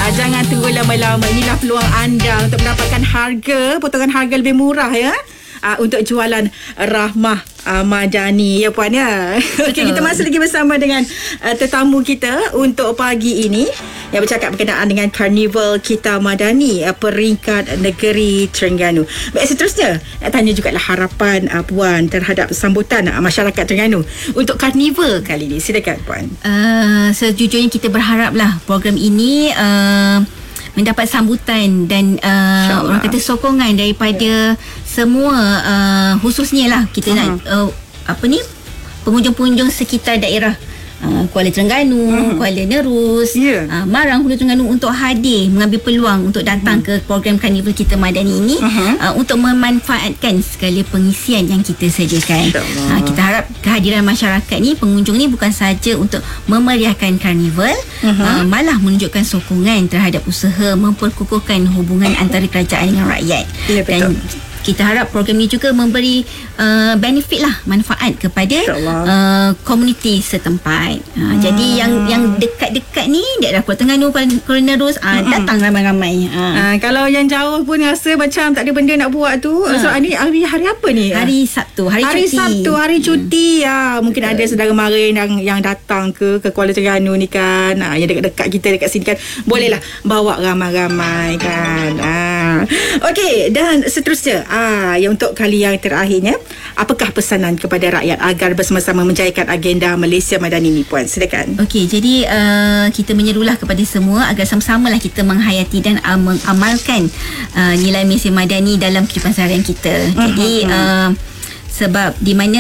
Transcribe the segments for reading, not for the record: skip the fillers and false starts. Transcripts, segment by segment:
Jangan tunggu lama-lama. Inilah peluang anda untuk mendapatkan potongan harga lebih murah ya. Untuk jualan Rahmah Madani ya puan ya. Okey, kita masih lagi bersama dengan tetamu kita untuk pagi ini yang bercakap berkenaan dengan Karnival Kita Madani peringkat negeri Terengganu. Baik, seterusnya nak tanya jugalah harapan puan terhadap sambutan masyarakat Terengganu untuk Karnival kali ini. Silakan puan. Sejujurnya kita berharaplah program ini mendapat sambutan dan orang kata sokongan daripada semua, khususnya lah kita nak pengunjung-pengunjung sekitar daerah Kuala Terengganu, Kuala Nerus, Marang, Hulu Terengganu untuk hadir mengambil peluang untuk datang ke program Karnival Kita Madani ini untuk memanfaatkan segala pengisian yang kita sediakan. Kita harap kehadiran masyarakat ni, pengunjung ni bukan saja untuk memeriahkan karnival, malah menunjukkan sokongan terhadap usaha memperkukuhkan hubungan antara kerajaan dengan rakyat. Dan kita harap program ini juga memberi benefit lah, manfaat kepada komuniti setempat. Jadi yang dekat-dekat ni daerah Kuala Terengganu, Kuala Nerus, datang ramai-ramai. Kalau yang jauh pun rasa macam tak ada benda nak buat tu, so hari apa ni? Hari Sabtu, hari cuti. Sabtu, hari cuti. Mungkin ada saudara mara yang datang ke Kuala Terengganu ni kan, yang dekat-dekat kita dekat sini kan, bolehlah bawa ramai-ramai kan. Okey, dan seterusnya yang untuk kali yang terakhirnya, apakah pesanan kepada rakyat agar bersama-sama menjayakan agenda Malaysia Madani ni puan? Silakan. Okey, jadi kita menyerulah kepada semua agar sama-samalah kita menghayati dan mengamalkan nilai Malaysia Madani dalam kehidupan seharian kita. Jadi sebab di mana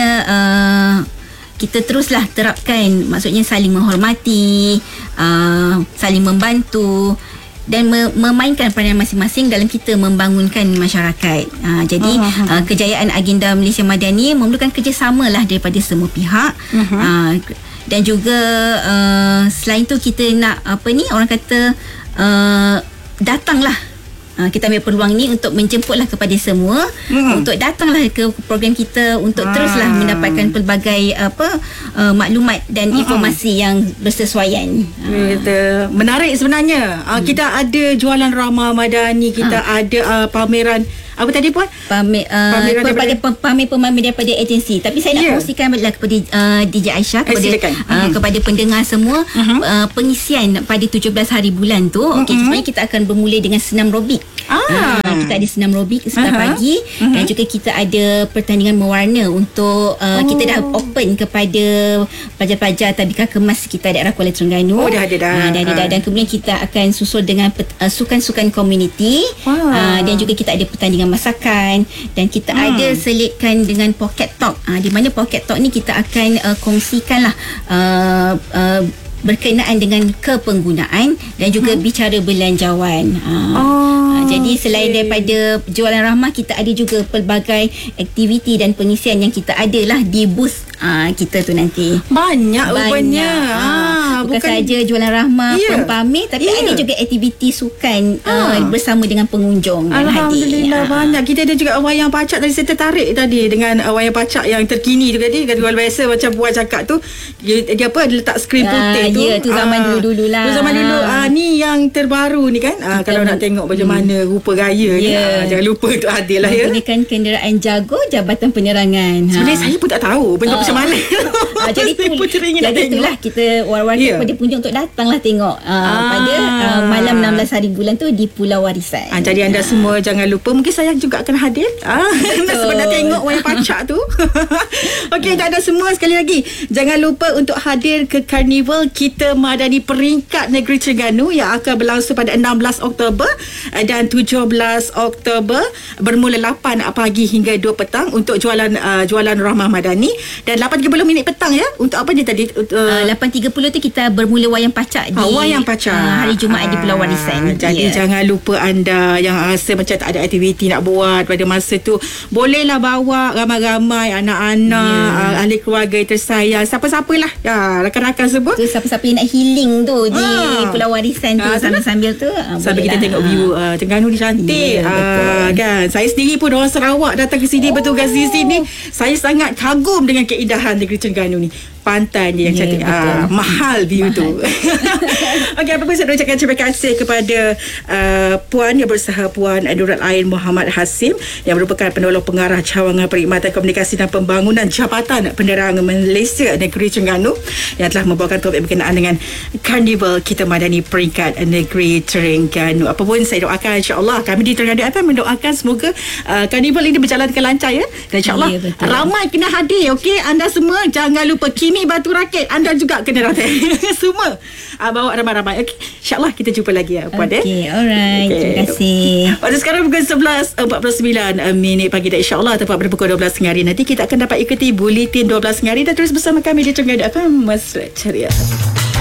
kita teruslah terapkan, maksudnya saling menghormati, saling membantu dan memainkan peranan masing-masing dalam kita membangunkan masyarakat. Jadi kejayaan agenda Malaysia Madani memerlukan kerjasama lah daripada semua pihak. Dan juga selain tu kita nak orang kata datanglah. Kita ambil peluang ni untuk menjemputlah kepada semua untuk datanglah ke program kita untuk teruslah mendapatkan pelbagai maklumat dan informasi yang bersesuaian. Menarik sebenarnya. Kita ada jualan Rahmah Madani, kita ada pameran apa tadi puan? Pameran pamer daripada agensi. Tapi saya nak kongsikan kepada DJ Aisyah, kepada pendengar semua, pengisian pada 17 hari bulan tu. Sebenarnya kita akan bermula dengan senam robik. Kita ada senam robik setelah pagi, dan juga kita ada pertandingan mewarna untuk kita dah open kepada pelajar-pelajar tadika kemas sekitar daerah Kuala Terengganu. Dah ada. Dan kemudian kita akan susul dengan sukan-sukan komuniti, dan juga kita ada pertandingan masakan, dan kita ada selitkan dengan pocket talk, di mana pocket talk ni kita akan kongsikanlah berkenaan dengan kepenggunaan dan juga bicara belanjawan. Jadi selain daripada jualan Rahmah, kita ada juga pelbagai aktiviti dan pengisian yang kita adalah di booth kita tu nanti. Banyak rupanya. Bukan saja jualan Rahmah, pamer, tapi ada juga aktiviti sukan bersama dengan pengunjung. Alhamdulillah banyak. Kita ada juga wayang pacak tadi, saya tertarik tadi dengan wayang pacak yang terkini tu tadi. Kalau biasa macam buat cakap tu, dia letak skrin putih tu. Ya, tu zaman dulu-dulu lah. Zaman dulu. Ni yang terbaru ni kan. Kalau nak tengok macam mana rupa gaya ni, jangan lupa tu hadirlah ya. Menggunakan kenderaan jago Jabatan Penerangan. Sebenarnya saya pun tak tahu bentuk macam mana. Jadi itulah kita war-warkan kepada pengunjung untuk datanglah tengok pada malam 16 hari bulan tu di Pulau Warisan. Jadi anda semua jangan lupa, mungkin saya juga akan hadir sebab nak tengok wayang pacak tu. Okey, anda semua sekali lagi jangan lupa untuk hadir ke Karnival Kita Madani peringkat negeri Terengganu yang akan berlangsung pada 16 Oktober dan 17 Oktober bermula 8 pagi hingga 2 petang untuk jualan Rahmah Madani, dan 8.30 petang ya. Untuk apa dia tadi? 8.30 tu kita bermula wayang pacak di wayang pacak hari Jumaat di Pulau Warisan. Jadi jangan lupa anda yang rasa macam tak ada aktiviti nak buat pada masa tu, bolehlah bawa ramai-ramai anak-anak, ahli keluarga tersayang, siapa-siapalah rakan-rakan semua tu, siapa-siapa yang nak healing tu di Pulau Warisan tu, sambil-sambil tu sambil kita tengok view Terengganu ni cantik. Kan, saya sendiri pun orang Sarawak datang ke sini, bertugas di sini, saya sangat kagum dengan keindahan negeri Terengganu ni. pantai yang cantik. Mahal view tu. Okey, apa pun saya ucapkan terima kasih kepada Puan yang berusaha Puan Nurul Ain Muhammad Hasim yang merupakan penolong pengarah cawangan perkhidmatan komunikasi dan pembangunan Jabatan Penerangan Malaysia Negeri Terengganu yang telah membawakan topik berkenaan dengan Karnival Kita Madani peringkat Negeri Terengganu. Apa pun saya doakan insya-Allah kami di Terengganu FM mendoakan semoga Karnival ini berjalan dengan lancar ya. Dan insya-Allah ramai kena hadir. Okey, anda semua jangan lupa Kimi Batu Rakit, anda juga kena datang. Semua bawa ramai-ramai. Okey, insya-Allah kita jumpa lagi ya Puan. Okey, alright. Terima kasih. Pada sekarang pukul 11.49 pagi dan insya-Allah tepat pada pukul 12 hari nanti kita akan dapat ikuti Buletin 12 hari dan terus bersama kami di Terengganu FM Mesra Ceria.